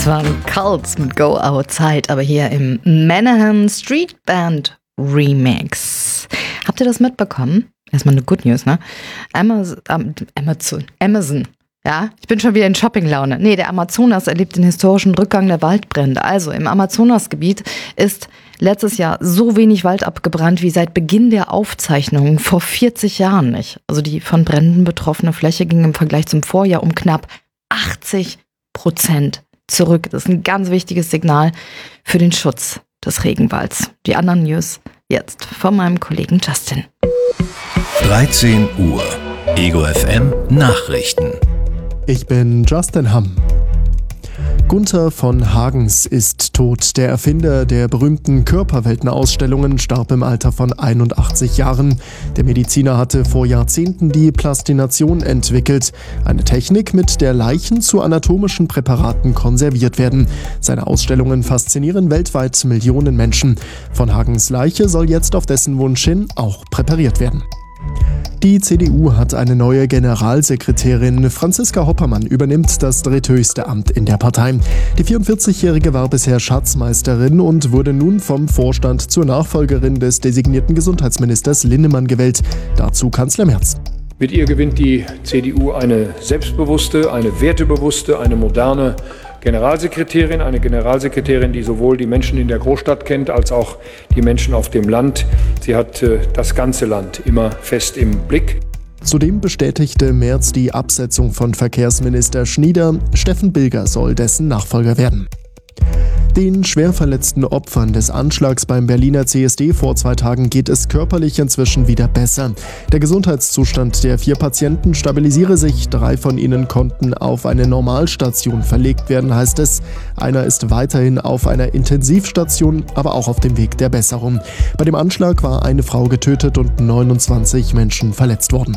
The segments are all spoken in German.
waren Cults mit Go Outside, aber hier im Menahan Street Band Remix. Habt ihr das mitbekommen? Erstmal eine Good News, ne? Amazon. Ja, ich bin schon wieder in Shopping-Laune. Nee, der Amazonas erlebt den historischen Rückgang der Waldbrände. Also im Amazonasgebiet ist letztes Jahr so wenig Wald abgebrannt wie seit Beginn der Aufzeichnungen vor 40 Jahren nicht. Also die von Bränden betroffene Fläche ging im Vergleich zum Vorjahr um knapp 80% zurück. Das ist ein ganz wichtiges Signal für den Schutz des Regenwalds. Die anderen News jetzt von meinem Kollegen Justin. 13 Uhr. Ego FM Nachrichten. Ich bin Justin Hamm. Gunther von Hagens ist tot. Der Erfinder der berühmten Körperweltenausstellungen starb im Alter von 81 Jahren. Der Mediziner hatte vor Jahrzehnten die Plastination entwickelt. Eine Technik, mit der Leichen zu anatomischen Präparaten konserviert werden. Seine Ausstellungen faszinieren weltweit Millionen Menschen. Von Hagens Leiche soll jetzt auf dessen Wunsch hin auch präpariert werden. Die CDU hat eine neue Generalsekretärin. Franziska Hoppermann übernimmt das dritthöchste Amt in der Partei. Die 44-Jährige war bisher Schatzmeisterin und wurde nun vom Vorstand zur Nachfolgerin des designierten Gesundheitsministers Linnemann gewählt. Dazu Kanzler Merz. Mit ihr gewinnt die CDU eine selbstbewusste, eine wertebewusste, eine moderne Generalsekretärin. Eine Generalsekretärin, die sowohl die Menschen in der Großstadt kennt, als auch die Menschen auf dem Land. Sie hat das ganze Land immer fest im Blick. Zudem bestätigte Merz die Absetzung von Verkehrsminister Schnieder. Steffen Bilger soll dessen Nachfolger werden. Den schwer verletzten Opfern des Anschlags beim Berliner CSD vor 2 Tagen geht es körperlich inzwischen wieder besser. Der Gesundheitszustand der 4 Patienten stabilisiere sich. 3 von ihnen konnten auf eine Normalstation verlegt werden, heißt es. Einer ist weiterhin auf einer Intensivstation, aber auch auf dem Weg der Besserung. Bei dem Anschlag war eine Frau getötet und 29 Menschen verletzt worden.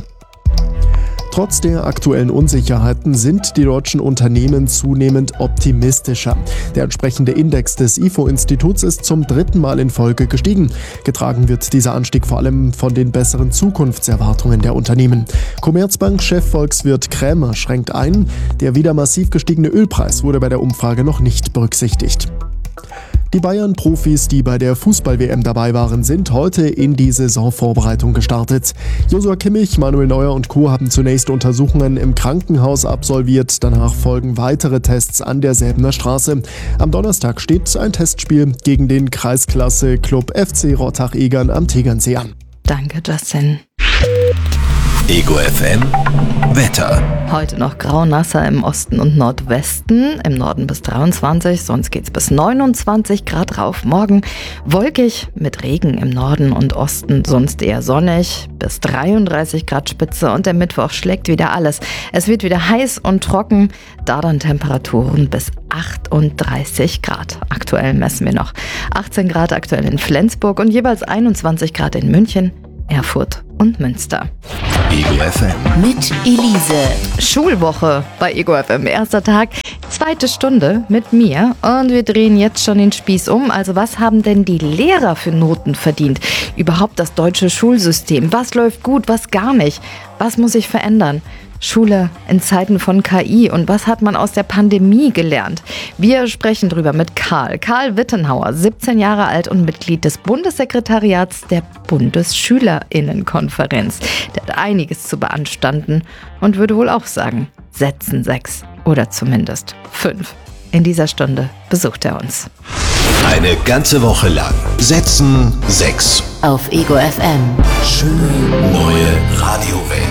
Trotz der aktuellen Unsicherheiten sind die deutschen Unternehmen zunehmend optimistischer. Der entsprechende Index des IFO-Instituts ist zum 3. Mal in Folge gestiegen. Getragen wird dieser Anstieg vor allem von den besseren Zukunftserwartungen der Unternehmen. Commerzbank-Chef Volkswirt Krämer schränkt ein, der wieder massiv gestiegene Ölpreis wurde bei der Umfrage noch nicht berücksichtigt. Die Bayern-Profis, die bei der Fußball-WM dabei waren, sind heute in die Saisonvorbereitung gestartet. Joshua Kimmich, Manuel Neuer und Co. haben zunächst Untersuchungen im Krankenhaus absolviert. Danach folgen weitere Tests an der Säbener Straße. Am Donnerstag steht ein Testspiel gegen den Kreisklasse-Club FC Rottach-Egern am Tegernsee an. Danke, Justin. Ego FM Wetter. Heute noch grau-nasser im Osten und Nordwesten, im Norden bis 23, sonst geht's bis 29 Grad rauf. Morgen wolkig mit Regen im Norden und Osten, sonst eher sonnig, bis 33 Grad Spitze und der Mittwoch schlägt wieder alles. Es wird wieder heiß und trocken, da dann Temperaturen bis 38 Grad. Aktuell messen wir noch 18 Grad aktuell in Flensburg und jeweils 21 Grad in München, Erfurt und Münster. Ego FM mit Elise. Schulwoche bei Ego FM. Erster Tag, 2. Stunde mit mir. Und wir drehen jetzt schon den Spieß um. Also was haben denn die Lehrer für Noten verdient? Überhaupt das deutsche Schulsystem. Was läuft gut, was gar nicht? Was muss sich verändern? Schule in Zeiten von KI und was hat man aus der Pandemie gelernt? Wir sprechen drüber mit Karl Wittenhauer, 17 Jahre alt und Mitglied des Bundessekretariats der Bundesschülerinnenkonferenz. Der hat einiges zu beanstanden und würde wohl auch sagen, Sätzen 6 oder zumindest 5. In dieser Stunde besucht er uns. Eine ganze Woche lang Sätzen 6 auf Ego FM. Schöne neue Radiowelt.